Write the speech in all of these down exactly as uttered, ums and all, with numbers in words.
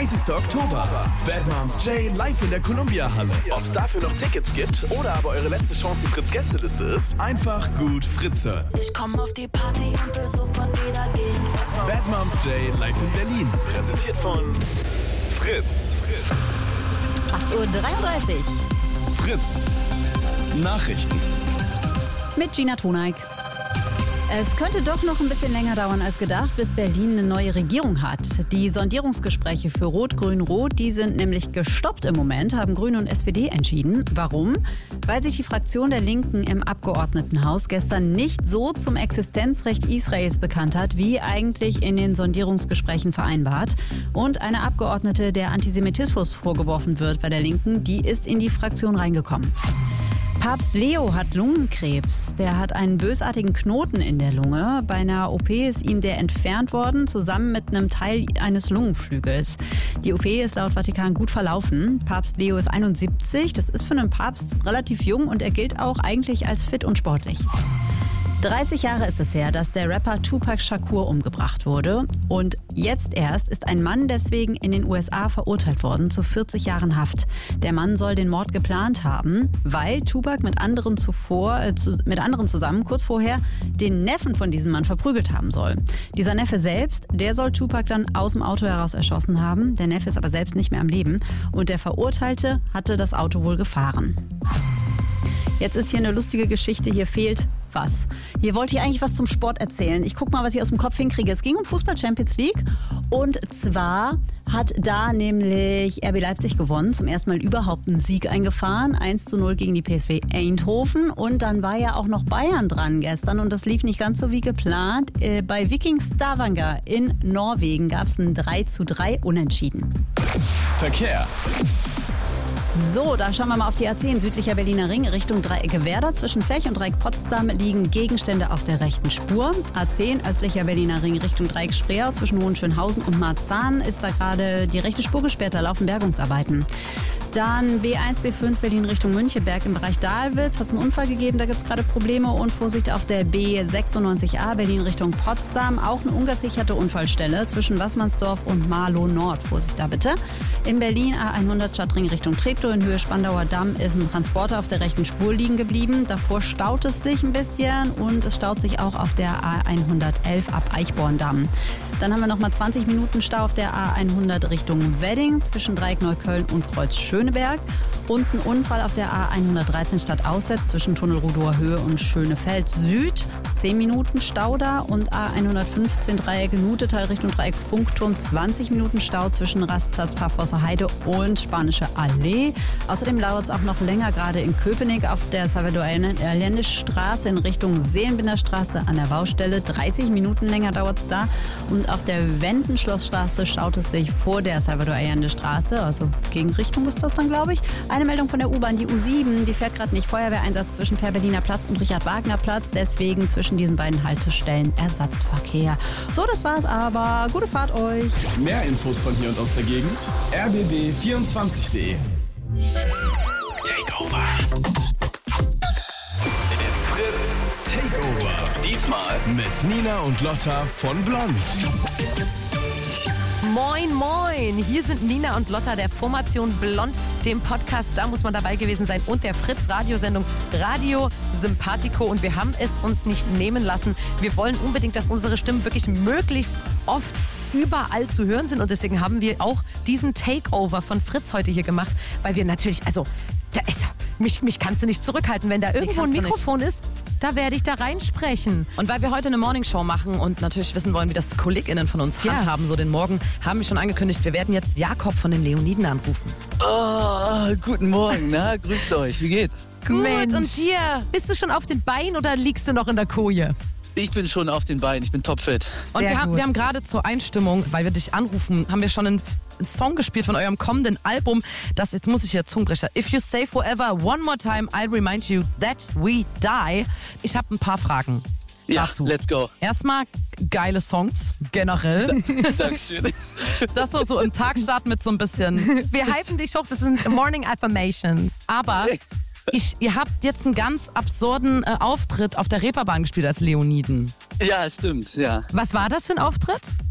dreißigsten Oktober. Bad Moms J live in der Columbia-Halle. Ob es dafür noch Tickets gibt oder aber eure letzte Chance die Fritz-Gästeliste ist, einfach gut Fritz hören. Ich komm auf die Party und will sofort wieder gehen. Bad Moms J live in Berlin. Präsentiert von Fritz. acht Uhr dreiunddreißig. Fritz. Nachrichten. Mit Gina Toneik. Es könnte doch noch ein bisschen länger dauern als gedacht, bis Berlin eine neue Regierung hat. Die Sondierungsgespräche für Rot-Grün-Rot, die sind nämlich gestoppt im Moment, haben Grüne und S P D entschieden. Warum? Weil sich die Fraktion der Linken im Abgeordnetenhaus gestern nicht so zum Existenzrecht Israels bekannt hat, wie eigentlich in den Sondierungsgesprächen vereinbart. Und eine Abgeordnete, der Antisemitismus vorgeworfen wird bei der Linken, die ist in die Fraktion reingekommen. Papst Leo hat Lungenkrebs. Der hat einen bösartigen Knoten in der Lunge. Bei einer O P ist ihm der entfernt worden, zusammen mit einem Teil eines Lungenflügels. Die O P ist laut Vatikan gut verlaufen. Papst Leo ist einundsiebzig. Das ist für einen Papst relativ jung und er gilt auch eigentlich als fit und sportlich. dreißig Jahre ist es her, dass der Rapper Tupac Shakur umgebracht wurde. Und jetzt erst ist ein Mann deswegen in den U S A verurteilt worden zu vierzig Jahren Haft. Der Mann soll den Mord geplant haben, weil Tupac mit anderen, zuvor, äh, zu, mit anderen zusammen kurz vorher den Neffen von diesem Mann verprügelt haben soll. Dieser Neffe selbst, der soll Tupac dann aus dem Auto heraus erschossen haben. Der Neffe ist aber selbst nicht mehr am Leben. Und der Verurteilte hatte das Auto wohl gefahren. Jetzt ist hier eine lustige Geschichte, hier fehlt was. Hier wollte ich eigentlich was zum Sport erzählen. Ich gucke mal, was ich aus dem Kopf hinkriege. Es ging um Fußball-Champions League und zwar hat da nämlich R B Leipzig gewonnen, zum ersten Mal überhaupt einen Sieg eingefahren, eins zu null gegen die P S V Eindhoven und dann war ja auch noch Bayern dran gestern und das lief nicht ganz so wie geplant. Äh, bei Viking Stavanger in Norwegen gab es ein drei zu drei Unentschieden. Verkehr. So, da schauen wir mal auf die A zehn, südlicher Berliner Ring, Richtung Dreiecke Werder. Zwischen Fech und Dreieck Potsdam liegen Gegenstände auf der rechten Spur. A zehn, östlicher Berliner Ring, Richtung Dreieck Spreeau. Zwischen Hohenschönhausen und Marzahn ist da gerade die rechte Spur gesperrt, da laufen Bergungsarbeiten. Dann B eins, B fünf Berlin Richtung Müncheberg im Bereich Dahlwitz. Hat es einen Unfall gegeben, da gibt es gerade Probleme. Und Vorsicht auf der B sechsundneunzig A Berlin Richtung Potsdam. Auch eine ungesicherte Unfallstelle zwischen Wassmannsdorf und Marlow Nord. Vorsicht da bitte. In Berlin A hundert Stadtring Richtung Treptow. In Höhe Spandauer Damm ist ein Transporter auf der rechten Spur liegen geblieben. Davor staut es sich ein bisschen und es staut sich auch auf der A hundertelf ab Eichborn-Damm. Dann haben wir noch mal zwanzig Minuten Stau auf der A hundert Richtung Wedding zwischen Dreieck Neukölln und Kreuz Schöneberg. Und ein Unfall auf der A hundertdreizehn stadtauswärts zwischen Tunnel Rudower Höhe und Schönefeld Süd. zehn Minuten Stau da und A hundertfünfzehn Dreieck Nutetal Richtung Dreieck Funkturm. zwanzig Minuten Stau zwischen Rastplatz Paffhäuser Heide und Spanische Allee. Außerdem dauert es auch noch länger gerade in Köpenick auf der Salvador Allende Straße in Richtung Seelenbinderstraße an der Baustelle. dreißig Minuten länger dauert es da. Und auf der Wendenschlossstraße staut es sich vor der Salvador Allende Straße. Also Gegenrichtung ist das dann, glaube ich. Eine Meldung von der U-Bahn, die U sieben, die fährt gerade nicht. Feuerwehreinsatz zwischen Fähr-Berliner Platz und Richard-Wagner-Platz. Deswegen zwischen diesen beiden Haltestellen Ersatzverkehr. So, das war's aber. Gute Fahrt euch. Mehr Infos von hier und aus der Gegend. R B B vierundzwanzig punkt de. Takeover. It's Fritz Takeover. Diesmal mit Nina und Lotta von Blond. Moin, moin. Hier sind Nina und Lotta der Formation Blond, dem Podcast. Da muss man dabei gewesen sein. Und der Fritz-Radiosendung Radio Sympathico. Und wir haben es uns nicht nehmen lassen. Wir wollen unbedingt, dass unsere Stimmen wirklich möglichst oft überall zu hören sind. Und deswegen haben wir auch diesen Takeover von Fritz heute hier gemacht. Weil wir natürlich, also, da ist, mich, mich kannst du nicht zurückhalten. Wenn da irgendwo ein Mikrofon ist, da werde ich da reinsprechen. Und weil wir heute eine Morningshow machen und natürlich wissen wollen, wie das KollegInnen von uns Ja. handhaben, so den Morgen, haben wir schon angekündigt, wir werden jetzt Jakob von den Leoniden anrufen. Oh, guten Morgen, na, grüßt euch, wie geht's? Gut, Mensch. und dir? Bist du schon auf den Beinen oder liegst du noch in der Koje? Ich bin schon auf den Beinen, ich bin topfit. Und wir haben, wir haben gerade zur Einstimmung, weil wir dich anrufen, haben wir schon einen Song gespielt von eurem kommenden Album. Das, jetzt muss ich hier Zungenbrecher. If you say forever, one more time, I'll remind you that we die. Ich habe ein paar Fragen Ja, dazu. let's go. Erstmal geile Songs, generell. Dankeschön. Das so, so im Tag starten mit so ein bisschen. Wir hypen dich hoch, das sind Morning Affirmations. Aber ich, ihr habt jetzt einen ganz absurden äh, Auftritt auf der Reeperbahn gespielt als Leoniden. Ja, stimmt, ja. Was war das für ein Auftritt?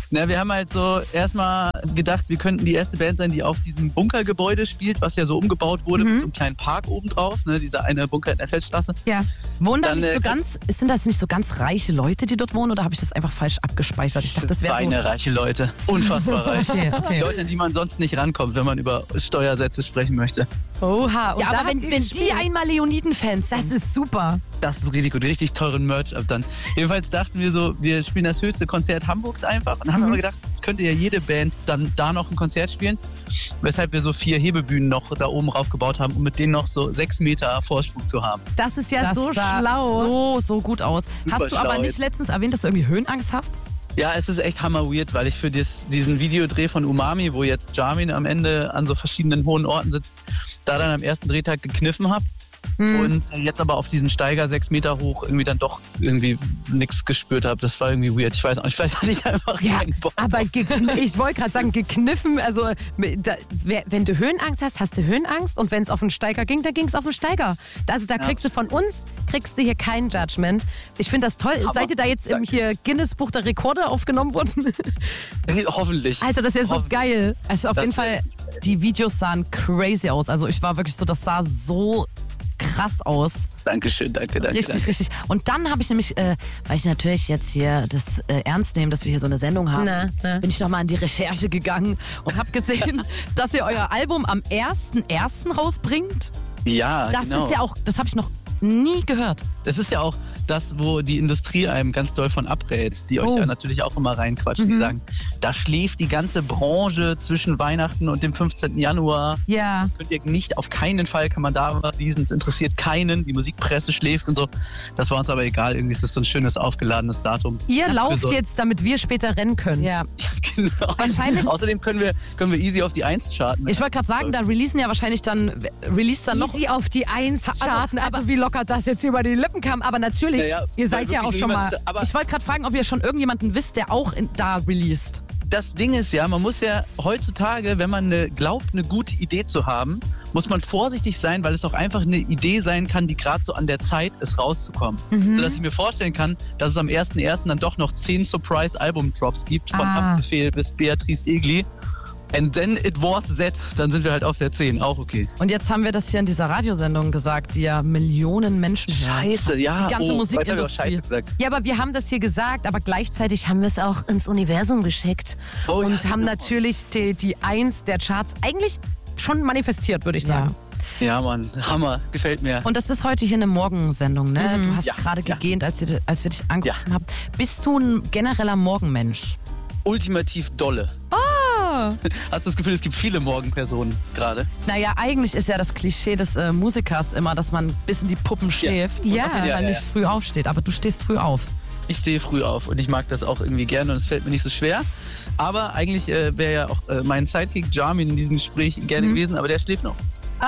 Na, wir haben halt so erstmal gedacht, wir könnten die erste Band sein, die auf diesem Bunkergebäude spielt, was ja so umgebaut wurde Mhm. mit so einem kleinen Park oben drauf, ne, dieser eine Bunker in der Feldstraße. Ja. Wohnen da Dann, nicht äh, so ganz, sind das nicht so ganz reiche Leute, die dort wohnen, oder habe ich das einfach falsch abgespeichert? Ich dachte, das wäre so. Feine, reiche Leute. Unfassbar reich. Okay, okay. Leute, an die man sonst nicht rankommt, wenn man über Steuersätze sprechen möchte. Oha, und Ja, da aber wenn- habt ihr wenn gespielt. die einmal Leoniden-Fans Das sind. ist super. Das ist richtig gut, richtig teuren Merch ab dann. Jedenfalls dachten wir so, wir spielen das höchste Konzert Hamburgs einfach und haben Mhm. aber gedacht, es könnte ja jede Band dann da noch ein Konzert spielen. Weshalb wir so vier Hebebühnen noch da oben raufgebaut haben, um mit denen noch so sechs Meter Vorsprung zu haben. Das ist ja Das so sah schlau. so, so gut aus. Super Hast du aber schlau nicht jetzt. letztens erwähnt, dass du irgendwie Höhenangst hast? Ja, es ist echt hammer weird, weil ich für dies, diesen Videodreh von Umami, wo jetzt Jamin am Ende an so verschiedenen hohen Orten sitzt, da dann am ersten Drehtag gekniffen habe. Hm. Und jetzt aber auf diesen Steiger sechs Meter hoch irgendwie dann doch irgendwie nichts gespürt habe. Das war irgendwie weird. Ich weiß auch nicht, vielleicht hatte ich einfach Ja, keinen Bock. aber gekn- ich wollte gerade sagen, gekniffen, also da, wer- wenn du Höhenangst hast, hast du Höhenangst und wenn es auf den Steiger ging, dann ging es auf den Steiger. Also da kriegst du von uns, kriegst du hier kein Judgment. Ich finde das toll. Aber Seid ihr da jetzt im danke. hier Guinness-Buch der Rekorde aufgenommen worden? Hoffentlich. Alter, das wäre so Hoffentlich. geil. Also auf Das jeden Fall, die Videos sahen crazy aus. Also ich war wirklich so, das sah so krass aus. Dankeschön, danke, danke. Richtig, danke. richtig. Und dann habe ich nämlich, äh, weil ich natürlich jetzt hier das äh, ernst nehme, dass wir hier so eine Sendung haben, Na, na. bin ich nochmal an die Recherche gegangen und habe gesehen, dass ihr euer Album am ersten ersten rausbringt. Ja, Das genau. ist ja auch, das habe ich noch nie gehört. Das ist ja auch das, wo die Industrie einem ganz doll von abrät, die euch Oh. ja natürlich auch immer reinquatschen. Mhm. Die sagen, da schläft die ganze Branche zwischen Weihnachten und dem fünfzehnten Januar. Ja. Das könnt ihr nicht, auf keinen Fall kann man da was lesen. Es interessiert keinen. Die Musikpresse schläft und so. Das war uns aber egal. Irgendwie ist das so ein schönes, aufgeladenes Datum. Ihr lauft Also- jetzt, damit wir später rennen können. Ja. Ja, genau. Wahrscheinlich- Außerdem können wir, können wir easy auf die Eins charten. Ich wollte gerade sagen, da releasen ja wahrscheinlich dann, release dann noch. Easy auf die Eins charten. Also, aber- wie locker das jetzt über die Lippen kam. Aber natürlich, Naja, ihr weil seid ja auch wirklich schon jemand- mal... Aber Ich wollte gerade fragen, ob ihr schon irgendjemanden wisst, der auch in, da released. das Ding ist ja, man muss ja heutzutage, wenn man eine, glaubt, eine gute Idee zu haben, muss man vorsichtig sein, weil es auch einfach eine Idee sein kann, die gerade so an der Zeit ist, rauszukommen. Mhm. Sodass ich mir vorstellen kann, dass es am ersten ersten dann doch noch zehn Surprise-Album-Drops gibt, von Ah. Haftbefehl bis Beatrice Egli. And then it was that. Dann sind wir halt auf der zehn, auch okay. Und jetzt haben wir das hier in dieser Radiosendung gesagt, die ja Millionen Menschen hören. Scheiße, ja. Die ganze oh, Musikindustrie. heute hab ich auch Scheiße gesagt. Ja, aber wir haben das hier gesagt, aber gleichzeitig haben wir es auch ins Universum geschickt Oh, und ja, haben genau. natürlich die, die Eins der Charts eigentlich schon manifestiert, würde ich sagen. Ja, Mann, Hammer, gefällt mir. Und das ist heute hier eine Morgensendung, ne? Du hast Ja, gerade ja. gegähnt, als, ihr, als wir dich angerufen haben. Bist du ein genereller Morgenmensch? Ultimativ dolle. Ah! Hast du das Gefühl, es gibt viele Morgenpersonen gerade? Naja, eigentlich ist ja das Klischee des äh, Musikers immer, dass man bis in die Puppen schläft Ja. und auf jeden Ja, Fall ja, nicht ja. früh aufsteht. Aber du stehst früh auf. Ich stehe früh auf und ich mag das auch irgendwie gerne und es fällt mir nicht so schwer. Aber eigentlich äh, wäre ja auch äh, mein Sidekick Jamin in diesem Gespräch gerne Mhm. gewesen, aber der schläft noch.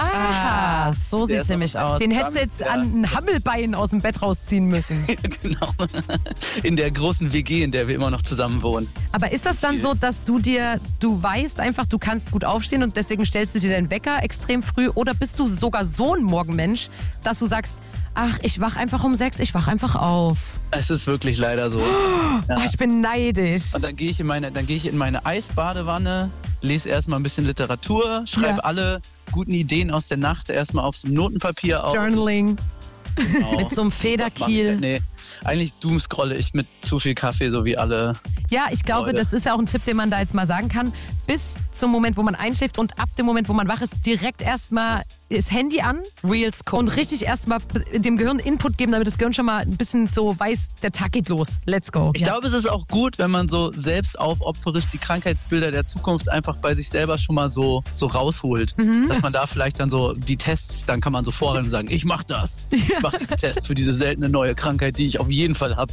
Aha. Ah, so Der sieht's ist nämlich auch- aus. Den hättest du jetzt Ja. an ein Hammelbein aus dem Bett rausziehen müssen. Genau. In der großen W G, in der wir immer noch zusammen wohnen. Aber ist das dann so, dass du dir, du weißt einfach, du kannst gut aufstehen und deswegen stellst du dir deinen Wecker extrem früh? Oder bist du sogar so ein Morgenmensch, dass du sagst, ach, ich wach einfach um sechs, ich wach einfach auf. Es ist wirklich leider so. Ja. Oh, ich bin neidisch. Und dann gehe ich in meine, dann gehe ich in meine Eisbadewanne, lese erstmal ein bisschen Literatur, schreibe Ja. alle guten Ideen aus der Nacht erstmal auf so einem Notenpapier auf. Journaling. Genau. Mit so einem Was mach Federkiel. ich? Nee, eigentlich doomscrolle ich mit zu viel Kaffee, so wie alle. Ja, ich glaube, Leute. das ist ja auch ein Tipp, den man da jetzt mal sagen kann. Bis zum Moment, wo man einschläft und ab dem Moment, wo man wach ist, direkt erstmal das Handy an Reels gucken. und richtig erstmal dem Gehirn Input geben, damit das Gehirn schon mal ein bisschen so weiß, der Tag geht los. Let's go. Ich glaube, es ist auch gut, wenn man so selbst aufopferisch die Krankheitsbilder der Zukunft einfach bei sich selber schon mal so, so rausholt. Mhm. Dass man da vielleicht dann so die Tests, dann kann man so vorrennen und sagen, ich mach das. Ich mach den Test für diese seltene neue Krankheit, die ich auf jeden Fall habe.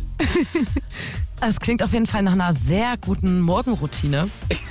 Das klingt auf jeden Fall nach einer sehr guten Morgenroutine.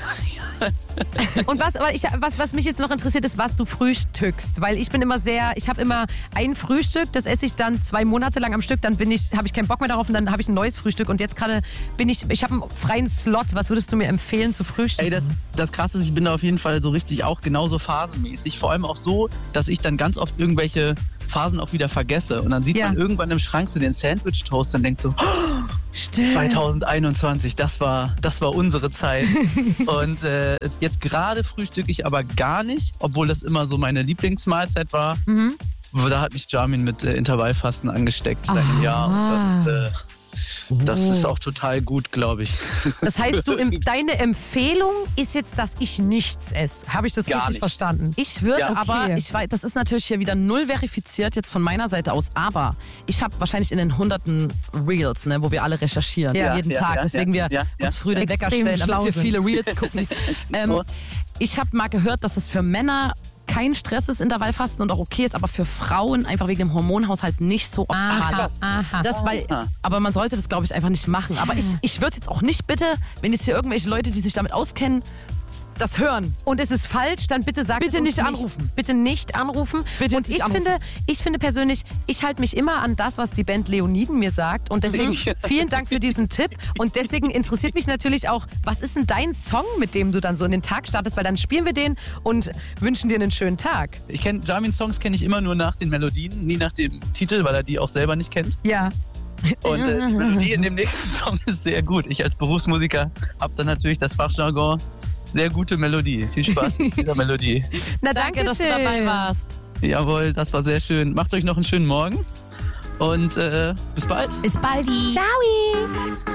Und was, aber ich, was, was mich jetzt noch interessiert, ist, was du frühstückst. Weil ich bin immer sehr, ich habe immer ein Frühstück, das esse ich dann zwei Monate lang am Stück, dann bin ich, habe ich keinen Bock mehr darauf und dann habe ich ein neues Frühstück. Und jetzt gerade bin ich, ich habe einen freien Slot. Was würdest du mir empfehlen zu frühstücken? Ey, das, das Krasse ist, ich bin da auf jeden Fall so richtig auch genauso phasenmäßig. Vor allem auch so, dass ich dann ganz oft irgendwelche Phasen auch wieder vergesse. Und dann sieht Ja. man irgendwann im Schrank so den Sandwich-Toast und denkt so, oh, Stimmt. zweitausendeinundzwanzig, das war, das war unsere Zeit. Und äh, jetzt gerade frühstücke ich aber gar nicht, obwohl das immer so meine Lieblingsmahlzeit war. Mhm. Da hat mich Jamin mit äh, Intervallfasten angesteckt seit Ah. einem Jahr. Und das, äh, das ist auch total gut, glaube ich. Das heißt, du, im, deine Empfehlung ist jetzt, dass ich nichts esse. Habe ich das Gar richtig nicht. verstanden? Ich würde Ja. aber, Okay. ich weiß, das ist natürlich hier wieder null verifiziert jetzt von meiner Seite aus, aber ich habe wahrscheinlich in den hunderten Reels, ne, wo wir alle recherchieren, Ja. jeden Ja, Tag, ja, weswegen ja, wir ja, ja. uns früh den Wecker Extrem stellen, schlau damit wir sind. viele Reels gucken. ähm, ich habe mal gehört, dass es für Männer kein Stress ist, Intervallfasten und auch okay ist, aber für Frauen einfach wegen dem Hormonhaushalt nicht so optimal Aha, ist. aha. Das, weil, Ah. aber man sollte das, glaube ich, einfach nicht machen. Aber ich, ich würde jetzt auch nicht bitte, wenn jetzt hier irgendwelche Leute, die sich damit auskennen, das hören. Und ist es falsch, dann bitte sag Bitte es uns nicht anrufen. Bitte nicht anrufen. Bitte und nicht ich anrufen. finde, ich finde persönlich, ich halte mich immer an das, was die Band Leoniden mir sagt. Und deswegen vielen Dank für diesen Tipp. Und deswegen interessiert mich natürlich auch, was ist denn dein Song, mit dem du dann so in den Tag startest? Weil dann spielen wir den und wünschen dir einen schönen Tag. Ich kenne Jamins Songs kenne ich immer nur nach den Melodien, nie nach dem Titel, weil er die auch selber nicht kennt. Ja. Und äh, die Melodie in dem nächsten Song ist sehr gut. Ich als Berufsmusiker habe dann natürlich das Fachjargon. Sehr gute Melodie. Viel Spaß mit dieser Melodie. Na, Danke, danke dass du dabei warst. Jawohl, das war sehr schön. Macht euch noch einen schönen Morgen und äh, bis bald. Bis baldi. Ciao.